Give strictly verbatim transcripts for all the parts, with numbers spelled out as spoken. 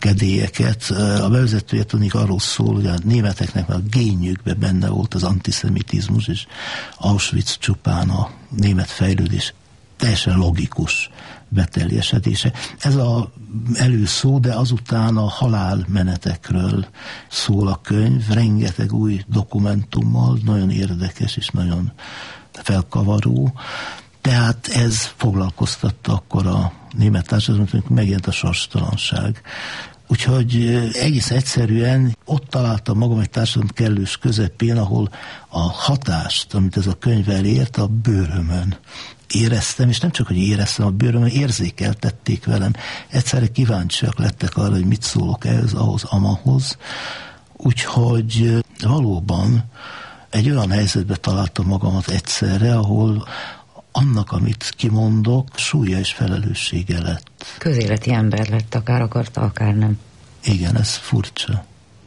kedélyeket. A bevezetője tudnék arról szól, hogy a németeknek a génjükben benne volt az antiszemitizmus, és Auschwitz csupán a német fejlődés teljesen logikus beteljesedése. Ez az előszó, de azután a halálmenetekről szól a könyv, rengeteg új dokumentummal, nagyon érdekes és nagyon felkavaró. Tehát ez foglalkoztatta akkor a német társadalmat, amikor megjelent a sorstalanság. Úgyhogy egész egyszerűen ott találtam magam egy társadalom kellős közepén, ahol a hatást, amit ez a könyv elért, a bőrömön éreztem, és nem csak, hogy éreztem a bőrömön, érzékeltették velem. Egyszerre kíváncsiak lettek arra, hogy mit szólok ehhez, ahhoz, amahoz. Úgyhogy valóban egy olyan helyzetbe találtam magamat egyszerre, ahol annak, amit kimondok, súlya és felelőssége lett. Közéleti ember lett, akár akarta, akár nem. Igen, ez furcsa.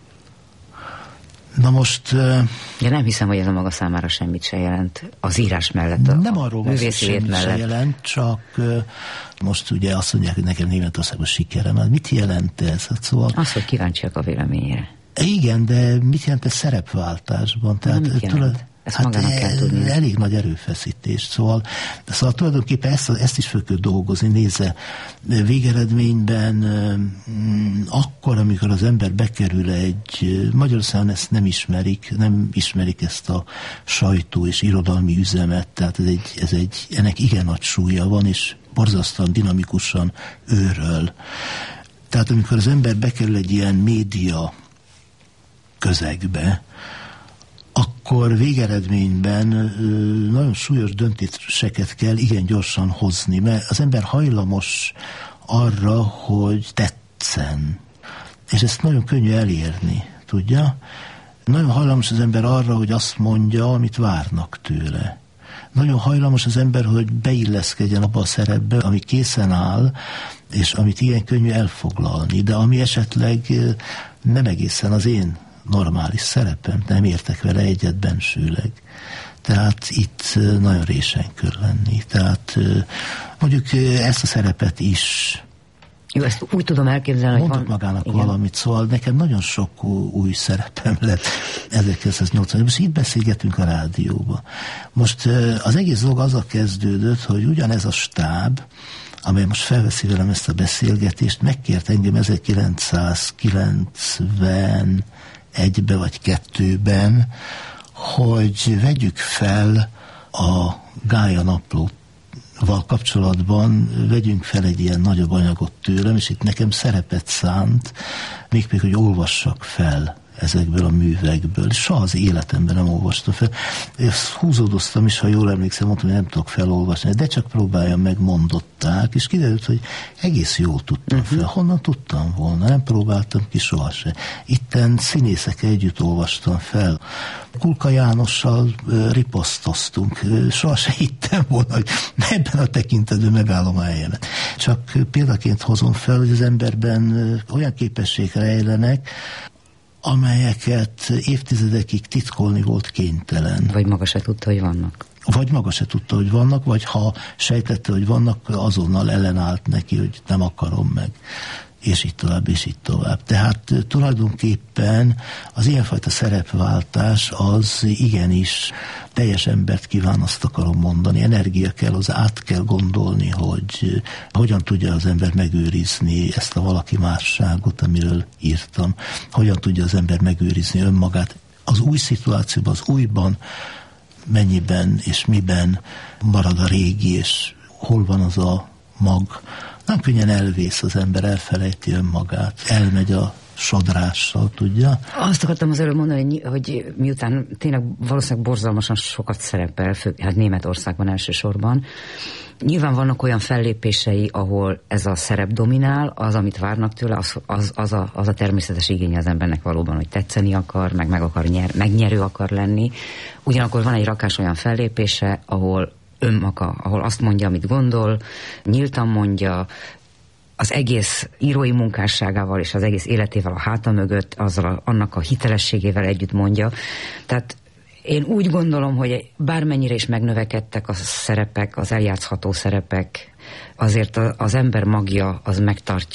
Na most... Ja, nem hiszem, hogy ez a maga számára semmit se jelent. Az írás mellett, a nem arról van, művészi lét mellett. Se jelent, csak most ugye azt mondják, hogy nekem Németországban sikerem. Hát mit jelent ez? Hát szóval... Az, hogy kíváncsiak a véleményére. Igen, de mit jelent ez szerepváltásban? Tehát, mit jelent? Ezt hát magának kell tudni. Elég nagy erőfeszítés. Szóval, szóval tulajdonképpen ezt, ezt is föl kell dolgozni. Nézze, végeredményben akkor, amikor az ember bekerül egy, Magyarországon ezt nem ismerik, nem ismerik ezt a sajtó és irodalmi üzemet, tehát ez egy, ez egy, ennek igen nagy súlya van, és borzasztóan dinamikusan őröl. Tehát amikor az ember bekerül egy ilyen média közegbe, akkor végeredményben nagyon súlyos döntéseket kell igen gyorsan hozni, mert az ember hajlamos arra, hogy tetszen. És ezt nagyon könnyű elérni, tudja? Nagyon hajlamos az ember arra, hogy azt mondja, amit várnak tőle. Nagyon hajlamos az ember, hogy beilleszkedjen abba a szerepbe, ami készen áll, és amit ilyen könnyű elfoglalni, de ami esetleg nem egészen az én normális szerepem, nem értek vele egyet bensőleg. Tehát itt nagyon résen kell lenni. Tehát mondjuk ezt a szerepet is jó, ezt úgy tudom elképzelni, hogy mondok van... magának igen. valamit, szóval nekem nagyon sok új szerepem lett ezerkilencszáznyolcvan. Most itt beszélgetünk a rádióban. Most az egész dolog azzal kezdődött, hogy ugyanez a stáb, amely most felveszi velem ezt a beszélgetést, megkért engem ezerkilencszázkilencven egybe vagy kettőben, hogy vegyük fel a Gája naplóval kapcsolatban, vegyünk fel egy ilyen nagyobb anyagot tőlem, és itt nekem szerepet szánt, mégpedig, hogy olvassak fel ezekből a művekből. Soha az életemben nem olvastam fel. Ezt húzódoztam is, ha jól emlékszem, mondtam, hogy nem tudok felolvasni, de csak próbáljam meg, mondották, és kiderült, hogy egész jól tudtam uh-huh. fel. Honnan tudtam volna? Nem próbáltam ki sohasem. Itten színészekkel együtt olvastam fel. Kulka Jánossal uh, riposztoztunk. Uh, sohasem hittem volna, hogy ebben a tekintetben megállom a helyemet. Csak uh, példaként hozom fel, hogy az emberben uh, olyan képességek rejlenek, amelyeket évtizedekig titkolni volt kénytelen. Vagy maga se tudta, hogy vannak. Vagy maga se tudta, hogy vannak, vagy ha sejtette, hogy vannak, azonnal ellenállt neki, hogy nem akarom meg. És így tovább, és így tovább. Tehát tulajdonképpen az ilyenfajta szerepváltás az igenis teljes embert kíván, azt akarom mondani. Energia kell, az át kell gondolni, hogy hogyan tudja az ember megőrizni ezt a valaki másságot, amiről írtam. Hogyan tudja az ember megőrizni önmagát az új szituációban, az újban, mennyiben és miben marad a régi, és hol van az a mag. Nem könnyen elvész az ember, elfelejti önmagát, elmegy a sodrással, tudja. Azt akartam az előbb mondani, hogy miután tényleg valószínűleg borzalmasan sokat szerepel, fő, hát Németországban elsősorban, nyilván vannak olyan fellépései, ahol ez a szerep dominál, az, amit várnak tőle, az, az, az, a, az a természetes igénye az embernek valóban, hogy tetszeni akar, meg, meg akar nyer, megnyerő akar lenni. Ugyanakkor van egy rakás olyan fellépése, ahol önmaga, ahol azt mondja, amit gondol, nyíltan mondja, az egész írói munkásságával és az egész életével a háta mögött, azzal a, annak a hitelességével együtt mondja. Tehát én úgy gondolom, hogy bármennyire is megnövekedtek a szerepek, az eljátszható szerepek, azért az ember magja az megtartja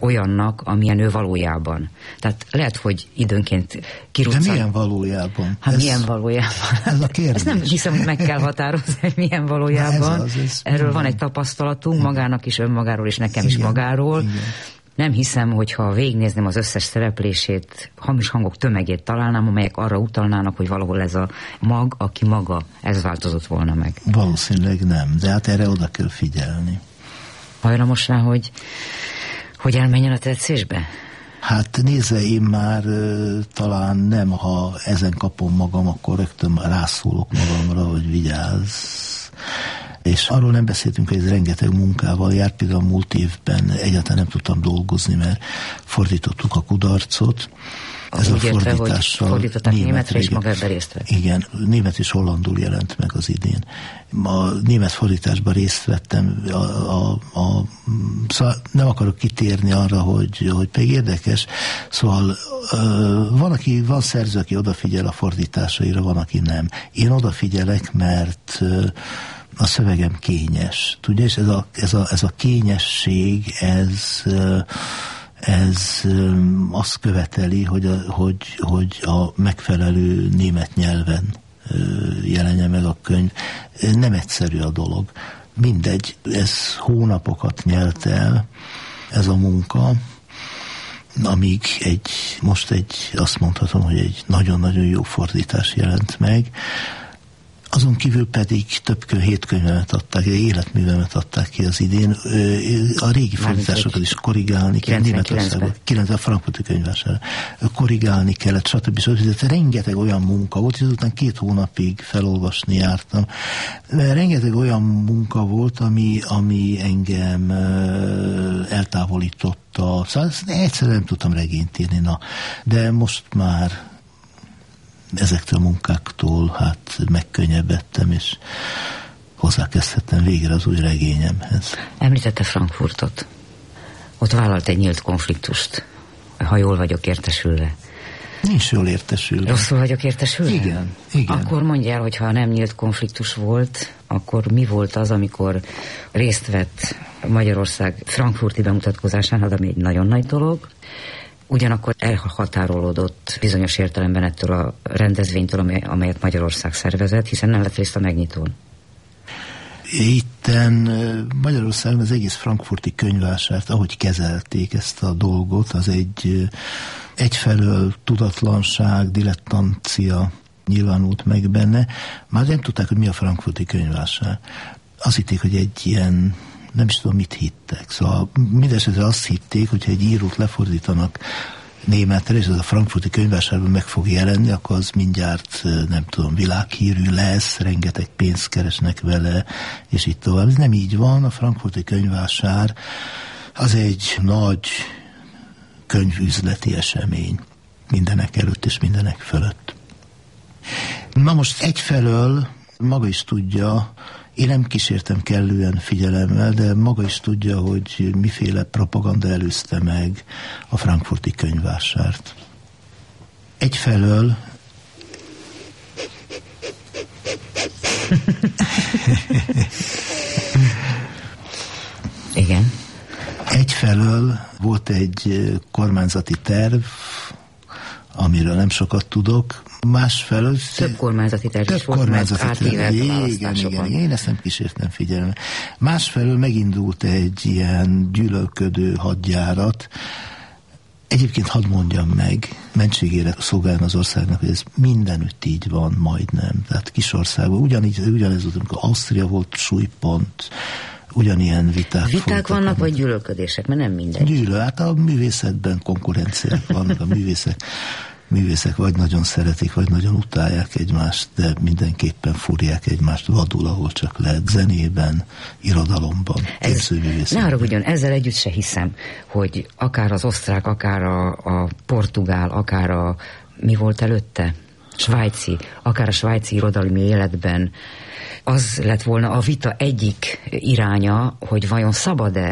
olyannak, amilyen ő valójában. Tehát lehet, hogy időnként kiruccan. De milyen valójában? Hát ez, milyen valójában? Ez a kérdés. Ezt nem hiszem, hogy meg kell határozni, hogy milyen valójában. Ez az, ez Erről minden. van egy tapasztalatunk, magának is, önmagáról, és nekem igen, is magáról. Igen. Nem hiszem, hogyha végignézném az összes szereplését, hamis hangok tömegét találnám, amelyek arra utalnának, hogy valahol ez a mag, aki maga, ez változott volna meg. Valószínűleg nem, de hát erre oda kell figyelni. Hajlamos rá, hogy, hogy elmenjen a tetszésbe? Hát nézze, én már uh, talán nem, ha ezen kapom magam, akkor rögtön rászólok magamra, hogy vigyázz. És arról nem beszéltünk, hogy ez rengeteg munkával járt, például múlt évben egyáltalán nem tudtam dolgozni, mert fordítottuk a Kudarcot. Ez a fordítással fordították németre, németre és maga ebben részt vett. Igen, német és hollandul jelent meg az idén. A német fordításban részt vettem, a, a, a, szóval nem akarok kitérni arra, hogy, hogy pedig érdekes, szóval van, aki, van szerző, aki odafigyel a fordításaira, van, aki nem. Én odafigyelek, mert a szövegem kényes. Tudja, és ez a, ez a, ez a kényesség, ez, ez azt követeli, hogy a, hogy, hogy a megfelelő német nyelven jelenje meg a könyv. Nem egyszerű a dolog. Mindegy, ez hónapokat nyelt el, ez a munka, amíg egy, most egy, azt mondhatom, hogy egy nagyon-nagyon jó fordítás jelent meg. Azon kívül pedig több könyv, hét könyvemet adták, életművemet adták ki az idén. A régi fordításokat is korrigálni kell. Németországban, kilencven frankfurti könyvvásárra. Korrigálni kellett, stb. stb. Rengeteg olyan munka volt, és azután két hónapig felolvasni jártam. Rengeteg olyan munka volt, ami, ami engem eltávolította. Szóval egyszerűen nem tudtam regényt írni, na. De most már ezektől a munkáktól hát megkönnyebbedtem, és hozzákezdhettem végre az új regényemhez. Említette Frankfurtot. Ott vállalt egy nyílt konfliktust. Ha jól vagyok értesülve. Nincs jól értesülve. Rosszul vagyok értesülve? Igen, igen. Akkor mondja el, hogy ha nem nyílt konfliktus volt, akkor mi volt az, amikor részt vett Magyarország frankfurti bemutatkozásán, ami egy nagyon nagy dolog, ugyanakkor elhatárolódott bizonyos értelemben ettől a rendezvénytől, amelyet Magyarország szervezett, hiszen nem vett részt a megnyitón. Itten Magyarországon az egész frankfurti könyvvásárt, ahogy kezelték ezt a dolgot, az egy egyfelől tudatlanság, dilettancia nyilvánult meg benne. Már nem tudták, hogy mi a frankfurti könyvvásár. Azt hitték, hogy egy ilyen, nem is tudom, mit hittek. Szóval mindesetre azt hitték, hogyha egy írót lefordítanak németre, és ez a frankfurti könyvvásárban meg fog jelenni, akkor az mindjárt, nem tudom, világhírű lesz, rengeteg pénzt keresnek vele, és így tovább. Ez nem így van, a frankfurti könyvvásár az egy nagy könyvüzleti esemény. Mindenek előtt és mindenek fölött. Na most egyfelől maga is tudja, én nem kísértem kellően figyelemmel, de maga is tudja, hogy miféle propaganda előzte meg a frankfurti könyvvásárt. Egyfelől igen. Egyfelől volt egy kormányzati terv, amiről nem sokat tudok, másfelől... Több kormányzati terv több is volt, kormányzati mert átívelt a választásokon. Igen, igen, én ezt nem kísértem figyelme. Másfelől megindult egy ilyen gyűlölködő hadjárat. Egyébként hadd mondjam meg, mentségére szolgáljon az országnak, hogy ez mindenütt így van, majdnem. Tehát kisországban ugyanígy, ugyanez volt, amikor Ausztria volt súlypont, ugyanilyen viták Viták voltak, vannak, vagy gyűlölködések, mert nem mindegy. Gyűlöl, hát a művészetben konkurenciák vannak, a művészek, művészek vagy nagyon szeretik, vagy nagyon utálják egymást, de mindenképpen fúrják egymást vadul, ahol csak lehet, zenében, irodalomban, képzőművészetben. Ne haragudjon, ezzel együtt se hiszem, hogy akár az osztrák, akár a, a portugál, akár a, mi volt előtte? Svájci, akár a svájci irodalmi életben az lett volna a vita egyik iránya, hogy vajon szabad-e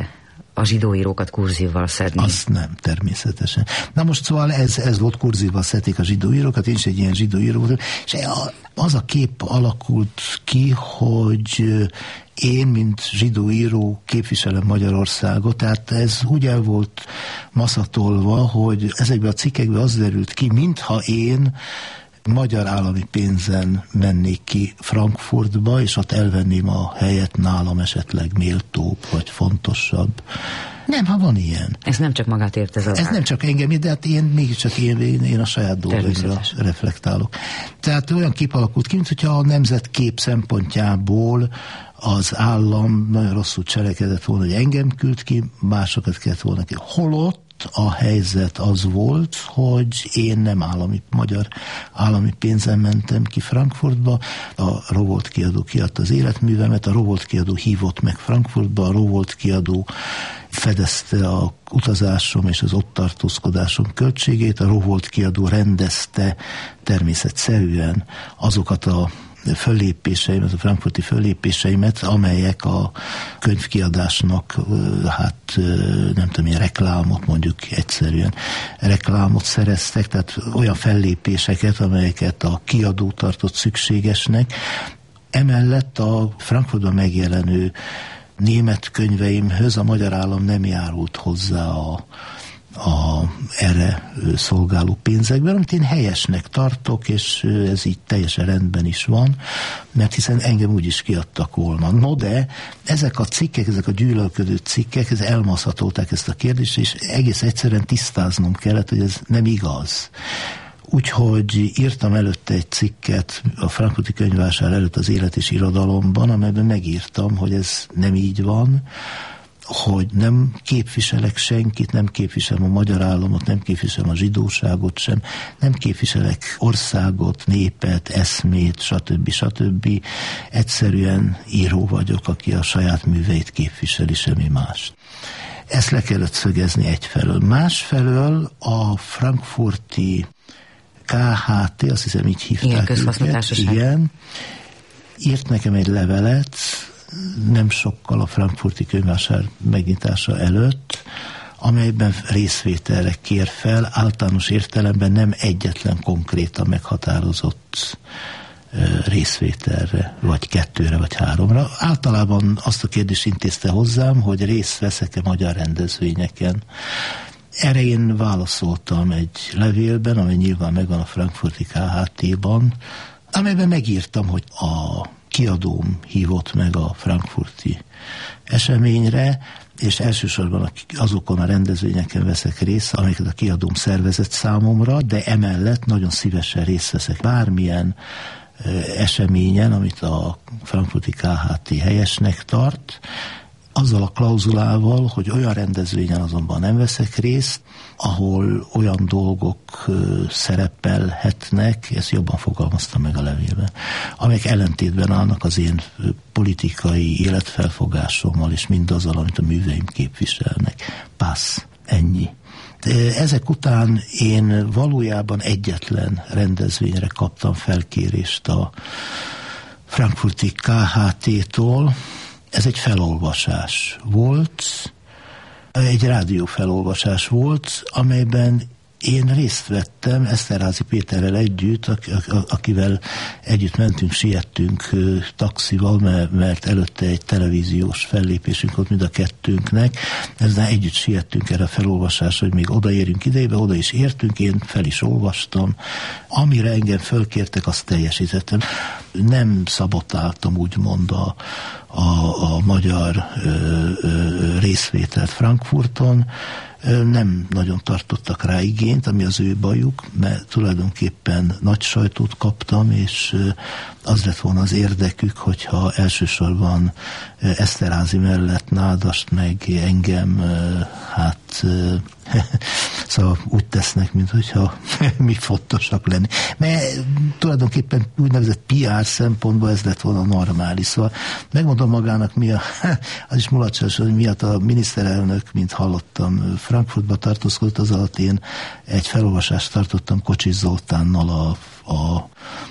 a zsidóírókat kurzívval szedni. Azt nem, természetesen. Na most szóval ez, ez volt, kurzívval szedték a zsidóírókat, én is egy ilyen zsidóíró voltam, és az a kép alakult ki, hogy én, mint zsidóíró képviselem Magyarországot, tehát ez úgy el volt maszatolva, hogy ezekben a cikkekben az derült ki, mintha én magyar állami pénzen mennék ki Frankfurtba, és ott elvenném a helyet nálam esetleg méltóbb, vagy fontosabb. Nem, ha van ilyen. Ez nem csak magát ért ez az. Ez nem csak engem, de hát én mégiscsak én, én, én a saját dolgaimra reflektálok. Tehát olyan kép alakult ki, mint hogyha a nemzetkép szempontjából az állam nagyon rosszul cselekedett volna, hogy engem küld ki, másokat kellett volna ki. Holott a helyzet az volt, hogy én nem állami, magyar állami pénzen mentem ki Frankfurtba, a Rowohlt kiadó kiadta az életművemet, a Rowohlt kiadó hívott meg Frankfurtba, a Rowohlt kiadó fedezte a utazásom és az ott tartózkodásom költségét, a Rowohlt kiadó rendezte természetszerűen azokat a föllépéseimet, a frankfurti föllépéseimet, amelyek a könyvkiadásnak, hát nem tudom, ilyen reklámot, mondjuk egyszerűen reklámot szereztek, tehát olyan fellépéseket, amelyeket a kiadó tartott szükségesnek. Emellett a Frankfurtban megjelenő német könyveimhöz a magyar állam nem járult hozzá a a erre szolgáló pénzekben, amit én helyesnek tartok, és ez így teljesen rendben is van, mert hiszen engem úgyis kiadtak volna. No de ezek a cikkek, ezek a gyűlölködő cikkek, ez elmaszatolták ezt a kérdést, és egész egyszerűen tisztáznom kellett, hogy ez nem igaz. Úgyhogy írtam előtte egy cikket a frankfurti könyvvásár előtt az Élet és Irodalomban, amelyben megírtam, hogy ez nem így van, hogy nem képviselek senkit, nem képviselem a magyar államot, nem képviselem a zsidóságot sem, nem képviselek országot, népet, eszmét, stb. stb. Egyszerűen író vagyok, aki a saját műveit képviseli, semmi más. Ezt le kellett szögezni egyfelől. Másfelől a frankfurti ká há té, azt hiszem így hívták őket, igen, írt nekem egy levelet, nem sokkal a frankfurti könyvvásár megnyitása előtt, amelyben részvételre kér fel, általános értelemben nem egyetlen konkrétan meghatározott részvételre, vagy kettőre, vagy háromra. Általában azt a kérdést intézte hozzám, hogy részt veszek-e magyar rendezvényeken. Erre én válaszoltam egy levélben, amely nyilván megvan a frankfurti ká há té-ban, amelyben megírtam, hogy a kiadóm hívott meg a frankfurti eseményre, és elsősorban azokon a rendezvényeken veszek részt, amiket a kiadóm szervezett számomra, de emellett nagyon szívesen részt veszek bármilyen eseményen, amit a frankfurti ká há té helyesnek tart, azzal a klauzulával, hogy olyan rendezvényen azonban nem veszek részt, ahol olyan dolgok szerepelhetnek, ezt jobban fogalmaztam meg a levélben, amelyek ellentétben állnak az én politikai életfelfogásommal, és mindazzal, amit a műveim képviselnek. Passz, ennyi. De ezek után én valójában egyetlen rendezvényre kaptam felkérést a frankfurti ká há té-tól. Ez egy felolvasás volt, egy rádiófelolvasás volt, amelyben én részt vettem Eszterházy Péterrel együtt, akivel együtt mentünk, siettünk taxival, mert előtte egy televíziós fellépésünk volt mind a kettőnknek, ezzel együtt siettünk erre a felolvasásra, hogy még odaérjünk idejébe, oda is értünk, én fel is olvastam. Amire engem fölkértek, azt teljesítettem. Nem szabotáltam úgymond a, a, a magyar ö, ö, részvételt Frankfurton, nem nagyon tartottak rá igényt, ami az ő bajuk, mert tulajdonképpen nagy sajtót kaptam, és az lett volna az érdekük, hogyha elsősorban Eszterházy mellett Nádast meg engem, hát szóval úgy tesznek, mint hogyha mi fontosak lenni. Mert tulajdonképpen úgynevezett pé er szempontból ez lett volna normális. Szóval megmondom magának, mi a, az is mulatságos, hogy miatt a miniszterelnök, mint hallottam, Frankfurtba tartózkodott, az alatt én egy felolvasást tartottam Kocsis Zoltánnal a, a,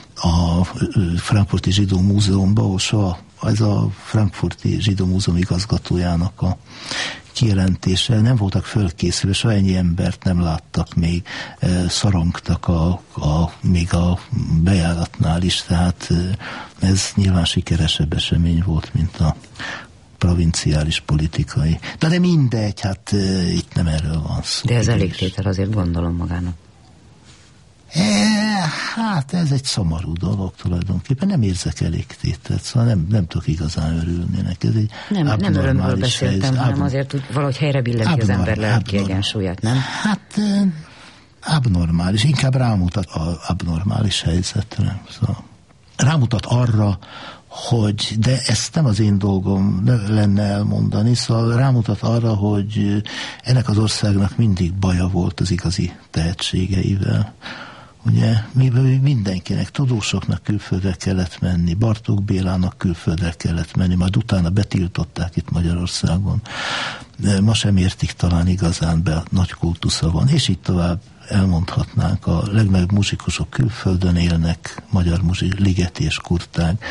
a Frankfurti Zsidó Múzeumban, ahol soha ez a Frankfurti Zsidó Múzeum igazgatójának a kijelentése, nem voltak fölkészülve, soha ennyi embert nem láttak még, szorongtak a, a, még a bejáratnál is, tehát ez nyilván sikeresebb esemény volt, mint a provinciális politikai. De, de mindegy, hát itt nem erről van szó. De ez elég tétel, azért gondolom magának. E, hát ez egy szomorú dolog tulajdonképpen, nem érzek elégtétet, szóval nem, nem tudok igazán örülni neki. Ez egy nem, nem örömről beszéltem, helyzet, hanem azért, hogy valahogy helyre billenti az ember lelki egyensúlyát, nem? Hát abnormális, inkább rámutat az abnormális helyzetre. Szóval rámutat arra, hogy, de ezt nem az én dolgom lenne elmondani, szóval rámutat arra, hogy ennek az országnak mindig baja volt az igazi tehetségeivel. Ugye mindenkinek, tudósoknak külföldre kellett menni, Bartók Bélának külföldre kellett menni, majd utána betiltották itt Magyarországon. De ma sem értik talán igazán be, nagy kultusza van, és így tovább elmondhatnánk, a legnagyobb muzsikusok külföldön élnek, magyar muzsik, Ligeti és Kurtág.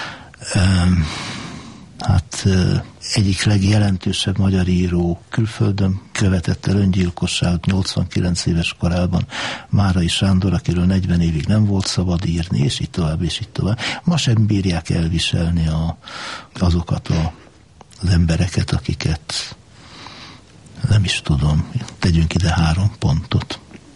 Hát egyik legjelentősebb magyar író külföldön követett el öngyilkosságot nyolcvankilenc éves korában, Márai Sándor, akiről negyven évig nem volt szabad írni, és így tovább, és így tovább. Ma sem bírják elviselni a, azokat a, az embereket, akiket nem is tudom, tegyünk ide három pontot.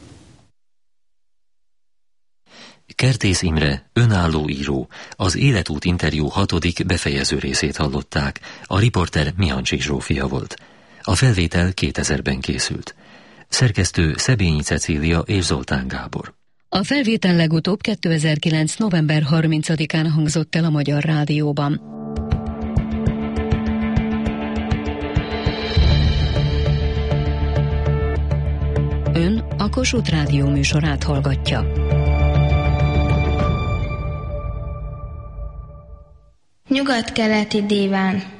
Kertész Imre, önálló író, az Életút interjú hatodik befejező részét hallották, a riporter Mihancsik Zsófia volt. A felvétel kétezerben készült. Szerkesztő Szebényi Cecília és Zoltán Gábor. A felvétel legutóbb kétezer-kilenc. november harmincadikán hangzott el a Magyar Rádióban. Ön a Kossuth Rádió műsorát hallgatja. Nyugat-keleti díván.